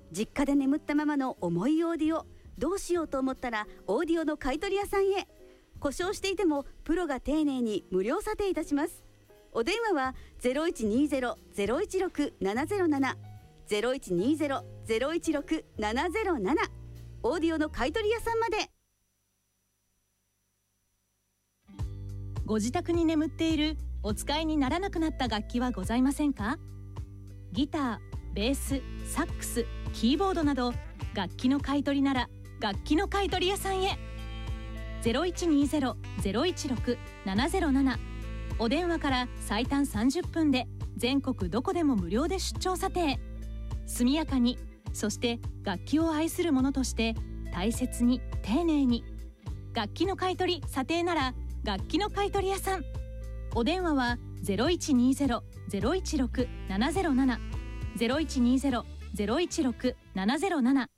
実家で眠ったままの重いオーディオ、どうしようと思ったらオーディオの買取屋さんへ。故障していてもプロが丁寧に無料査定いたします。お電話は 0120-016-707 0120-016-707 オーディオの買取屋さんまで。 ご自宅に眠っているお使いにならなくなった楽器はございませんか？ギター、ベース、サックス、キーボードなど楽器の買い取りなら楽器の買取屋さんへ。 0120-016-707 お電話から最短30分で全国どこでも無料で出張査定。速やかに、そして楽器を愛する者として大切に丁寧に。楽器の買い取り査定なら楽器の買取屋さん。お電話は 0120-016-707 0120-016-707